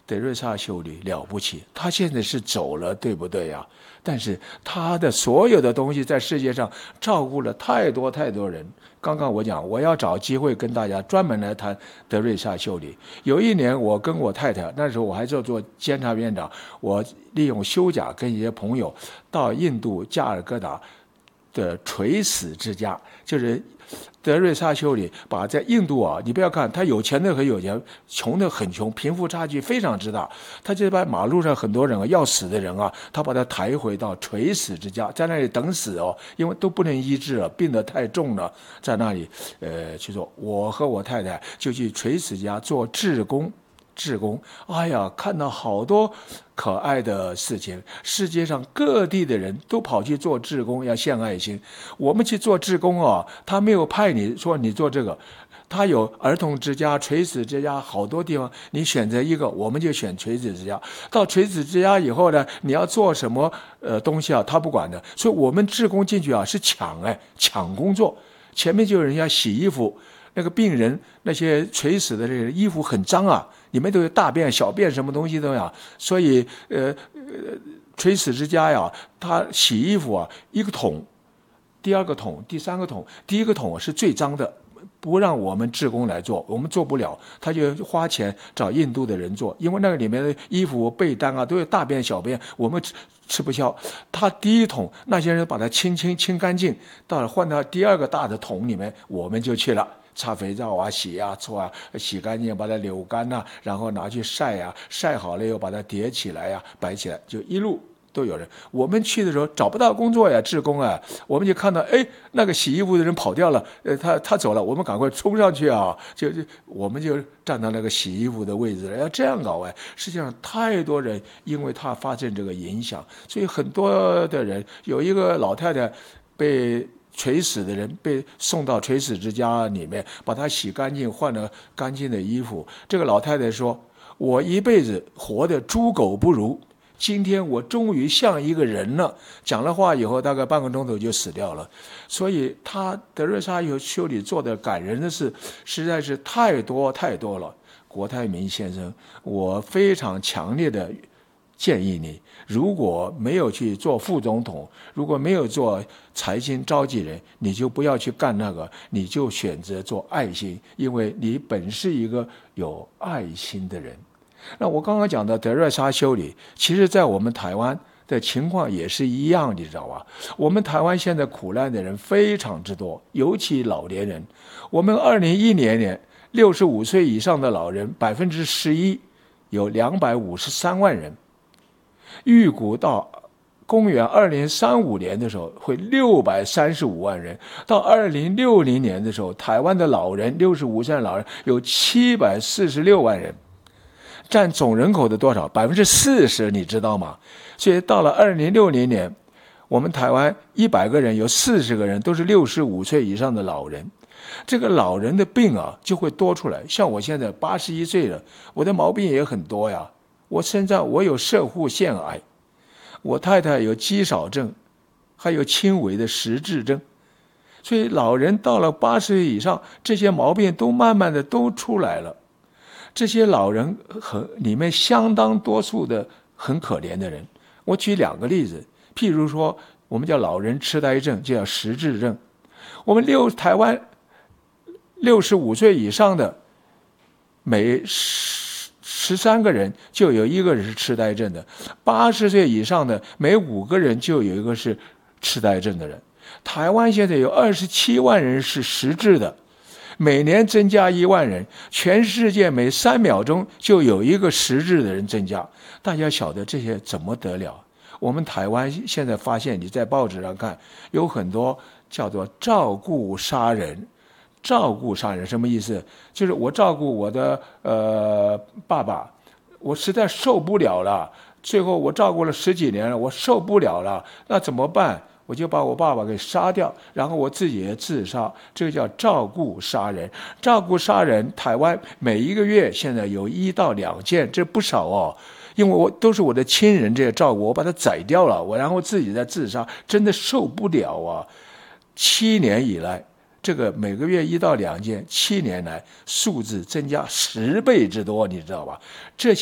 德瑞莎修女了不起，她现在是走了，对不对呀？但是她的所有的东西在世界上照顾了太多太多人。刚刚我讲，我要找机会跟大家专门来谈德瑞莎修女。有一年，我跟我太太，那时候我还做监察院长，我利用休假跟一些朋友到印度加尔各答的垂死之家，就是德瑞莎修女把在印度啊，你不要看他有钱的很有钱，穷的很穷，贫富差距非常之大。他就把马路上很多人啊要死的人啊，他把他抬回到垂死之家，在那里等死哦，因为都不能医治了，病得太重了，在那里去做。我和我太太就去垂死家做志工。哎呀，看到好多可爱的事情，世界上各地的人都跑去做志工，要献爱心。我们去做志工啊，他没有派你说你做这个，他有儿童之家、垂死之家，好多地方你选择一个，我们就选垂死之家。到垂死之家以后呢，你要做什么东西啊，他不管的。所以我们志工进去啊是抢工作，前面就有人要洗衣服。那个病人那些垂死的这个衣服很脏啊，里面都有大便小便什么东西都有，所以垂死之家呀，他洗衣服啊，一个桶，第二个桶，第三个桶，第一个桶是最脏的，不让我们志工来做，我们做不了，他就花钱找印度的人做，因为那个里面的衣服被单啊都有大便小便，我们吃不消。他第一桶那些人把它清干净，到了换到第二个大的桶里面，我们就去了。擦肥皂啊，洗啊，搓啊，洗干净，把它扭干啊，然后拿去晒啊，晒好了又把它叠起来呀，摆起来，就一路都有人。我们去的时候找不到工作呀，志工啊，我们就看到，哎，那个洗衣服的人跑掉了，他走了，我们赶快冲上去啊，我们就站到那个洗衣服的位置了。要这样搞哎，实际上太多人因为他发生这个影响，所以很多的人，有一个老太太被垂死的人被送到垂死之家里面，把他洗干净，换了干净的衣服。这个老太太说：“我一辈子活得猪狗不如，今天我终于像一个人了。”讲了话以后，大概半个钟头就死掉了。所以德瑞莎修女做的感人的事实在是太多太多了。郭台铭先生，我非常强烈的建议你，如果没有去做副总统，如果没有做财经召集人，你就不要去干那个，你就选择做爱心，因为你本是一个有爱心的人。那我刚刚讲的德瑞莎修女，其实在我们台湾的情况也是一样，你知道吧？我们台湾现在苦难的人非常之多，尤其老年人。我们2010年65岁以上的老人11%，有253万人。预估到公元2035年的时候会635万人，到2060年的时候，台湾的老人65岁的老人有746万人，占总人口的多少？40%，你知道吗？所以到了2060年，我们台湾100个人有40个人都是65岁以上的老人。这个老人的病啊就会多出来，像我现在81岁了，我的毛病也很多呀。我身上我有攝護腺癌，我太太有肌少症，还有轻微的实质症，所以老人到了80岁以上，这些毛病都慢慢的都出来了。这些老人里面相当多数的很可怜的人，我举2个例子，譬如说我们叫老人痴呆症，就叫实质症。我们台湾65岁以上的每13个人就有1个是痴呆症的，80岁以上的每5个人就有1个是痴呆症的人。台湾现在有27万人是实质的，每年增加1万人，全世界每3秒钟就有1个实质的人增加。大家晓得这些怎么得了？我们台湾现在发现，你在报纸上看，有很多叫做照顾杀人。照顾杀人什么意思？就是我照顾我的爸爸，我实在受不了了，最后我照顾了10几年了，我受不了了，那怎么办？我就把我爸爸给杀掉，然后我自己也自杀，这个叫照顾杀人。照顾杀人，台湾每1个月现在有1到2件，这不少哦。因为都是我的亲人这些照顾，我把他宰掉了，然后自己再自杀，真的受不了啊！7年以来，这个每个月1到2件，7年来数字增加10倍之多，你知道吧？这些